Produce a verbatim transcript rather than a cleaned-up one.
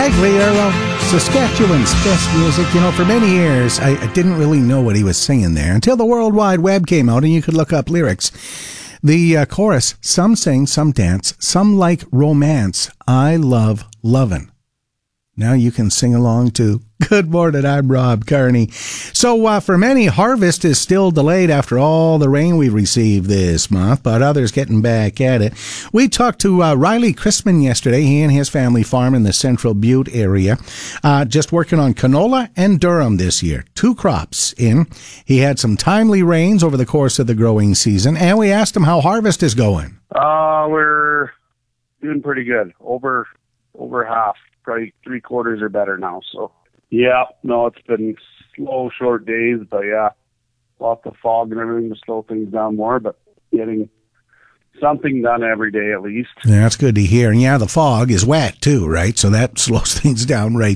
Begley, well, Saskatchewan's best music. You know, for many years, I, I didn't really know what he was singing there until the World Wide Web came out and you could look up lyrics. The uh, chorus, some sing, some dance, some like romance. I love lovin'. Now you can sing along too. Good morning, I'm Rob Kearney. So uh, for many, harvest is still delayed after all the rain we received this month, but others getting back at it. We talked to uh, Riley Christman yesterday. He and his family farm in the Central Butte area, uh, just working on canola and durum this year. Two crops in. He had some timely rains over the course of the growing season, and we asked him how harvest is going. Uh, we're doing pretty good. Over, over half. Probably three quarters or better now. So, yeah, no, it's been slow, short days, but yeah, lots of fog and everything to slow things down more, but getting something done every day at least. Yeah, that's good to hear. And yeah, the fog is wet too, right? So that slows things down right